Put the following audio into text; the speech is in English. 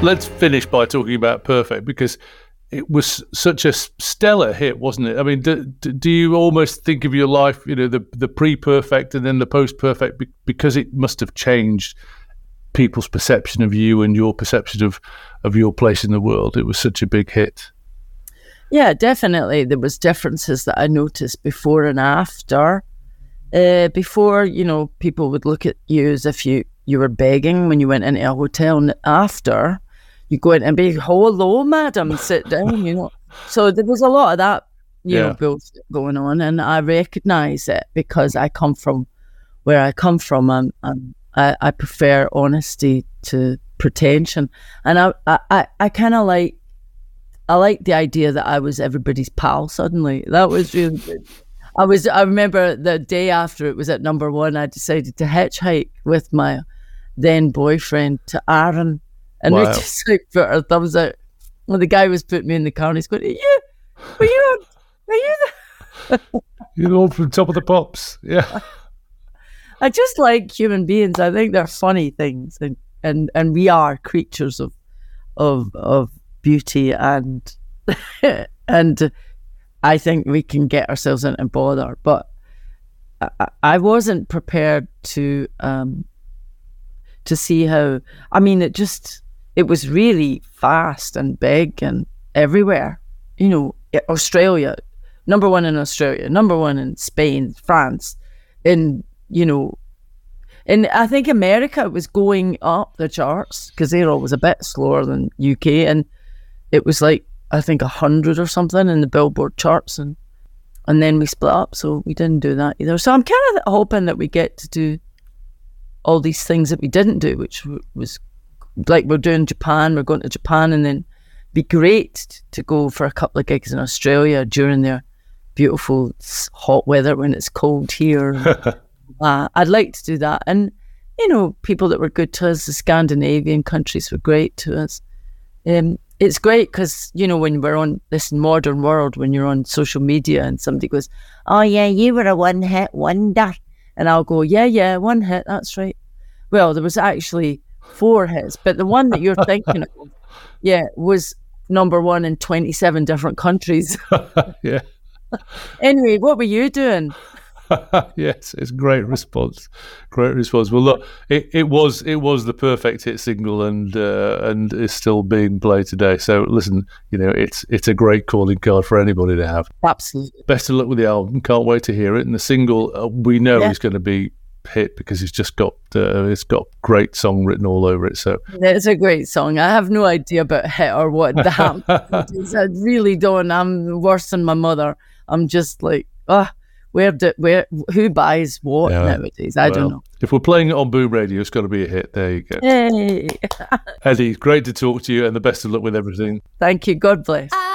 Let's finish by talking about Perfect, because it was such a stellar hit, wasn't it? I mean, do you almost think of your life, the pre-Perfect and then the post-Perfect, because it must have changed people's perception of you and your perception of your place in the world? It was such a big hit. Yeah, definitely. There was differences that I noticed before and after. Before, people would look at you as if you were begging when you went into a hotel, and after, you go in and be, hello, madam, sit down, So there was a lot of that, bullshit going on, and I recognise it because I come from where I come from. I prefer honesty to pretension, and I kind of like the idea that I was everybody's pal. Suddenly, that was really good. I remember the day after it was at number one, I decided to hitchhike with my then boyfriend to Arran, and we just like put our thumbs out. Well, the guy was putting me in the car, and he's going, "Are you You're the one from Top of the Pops." Yeah. I just like human beings. I think they're funny things, and we are creatures of beauty, and and I think we can get ourselves into bother. But I wasn't prepared to see how. I mean, it was really fast and big and everywhere. Australia, number one in Australia, number one in Spain, France, and I think America was going up the charts because they're always a bit slower than UK, and it was like, I think 100 or something in the Billboard charts, and then we split up, so we didn't do that either. So I'm kind of hoping that we get to do all these things that we didn't do, which was like we're going to Japan, and then be great to go for a couple of gigs in Australia during their beautiful hot weather when it's cold here. I'd like to do that, and people that were good to us, the Scandinavian countries were great to us. It's great because when we're on this modern world, when you're on social media and somebody goes, "Oh yeah, you were a one-hit wonder," and I'll go, yeah, one hit, that's right. Well, there was actually 4 hits, but the one that you're thinking of, was number one in 27 different countries. Yeah. Anyway, what were you doing? Yes, it's great response. Great response. Well, look, it was the perfect hit single, and is still being played today. So listen, it's a great calling card for anybody to have. Absolutely. Best of luck with the album. Can't wait to hear it. And the single, we know is going to be hit because it's just got great song written all over it. So it's a great song. I have no idea about hit or what damn it is. I really don't. I'm worse than my mother. I'm just like, who buys what nowadays? I don't know. If we're playing it on Boom Radio, it's got to be a hit. There you go. Hey. Eddie, great to talk to you, and the best of luck with everything. Thank you. God bless.